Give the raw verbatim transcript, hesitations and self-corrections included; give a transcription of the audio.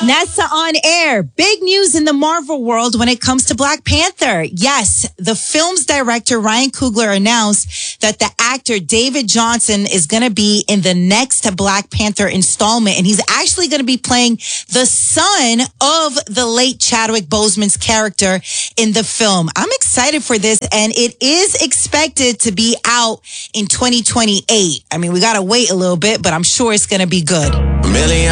Vanessa on air. Big news in the Marvel world when it comes to Black Panther. Yes, the film's director, Ryan Coogler, announced that the actor David Johnson is going to be in the next Black Panther installment. And he's actually going to be playing the son of the late Chadwick Boseman's character in the film. I'm excited for this, and it is expected to be out in twenty twenty-eight. I mean, we got to wait a little bit, but I'm sure it's going to be good.